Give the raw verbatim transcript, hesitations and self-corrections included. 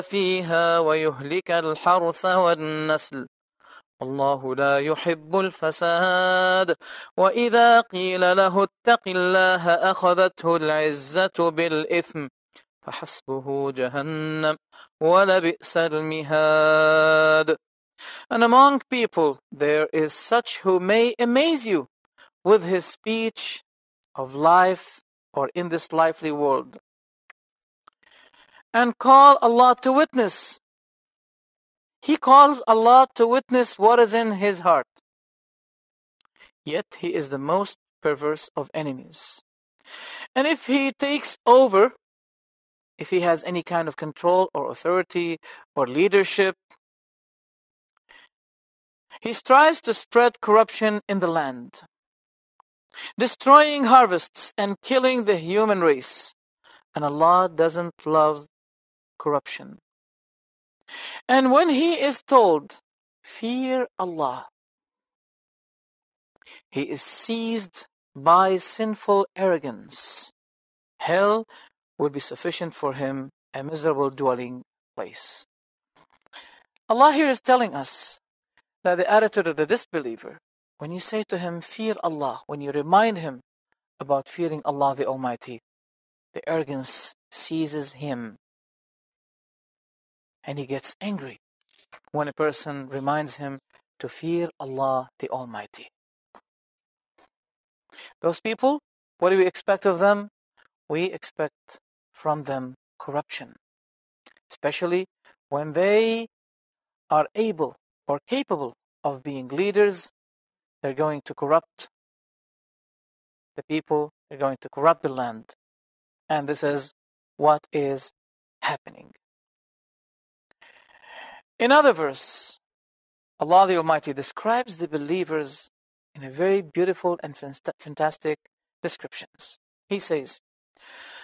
فيها ويهلك الحرث والنسل والله لا يحب الفساد وإذا قيل له اتق الله أخذته العزة بالإثم فحسبه جهنم ولبئس المهاد. And among people there is such who may amaze you with his speech of life or in this lively world, and call Allah to witness. He calls Allah to witness what is in his heart. Yet he is the most perverse of enemies. And if he takes over, if he has any kind of control or authority or leadership, he strives to spread corruption in the land, destroying harvests and killing the human race. And Allah doesn't love corruption. And when he is told, fear Allah, he is seized by sinful arrogance. Hell would be sufficient for him, a miserable dwelling place. Allah here is telling us that the attitude of the disbeliever, when you say to him, fear Allah, when you remind him about fearing Allah the Almighty, the arrogance seizes him and he gets angry when a person reminds him to fear Allah the Almighty. Those people, what do we expect of them? We expect from them corruption, especially when they are able or capable of being leaders. They're going to corrupt the people, they're going to corrupt the land. And this is what is happening. In another verse, Allah the Almighty describes the believers in a very beautiful and fantastic descriptions. He says,